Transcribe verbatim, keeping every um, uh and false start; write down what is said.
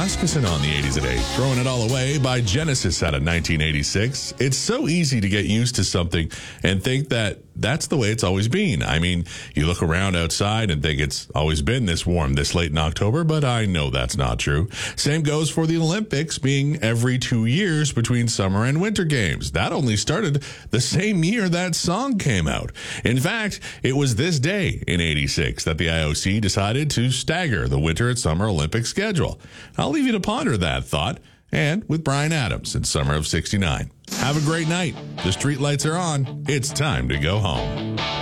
Rasmussen on the eighties at eight. Throwing it all away by Genesis out of nineteen eighty-six. It's so easy to get used to something and think that that's the way it's always been. I mean, you look around outside and think it's always been this warm this late in October, but I know that's not true. Same goes for the Olympics being every two years between summer and winter games. That only started the same year that song came out. In fact, it was this day in eighty-six that the I O C decided to stagger the winter and summer Olympic schedule. I'll leave you to ponder that thought, and with Bryan Adams in summer of sixty-nine. Have a great night. The streetlights are on. It's time to go home.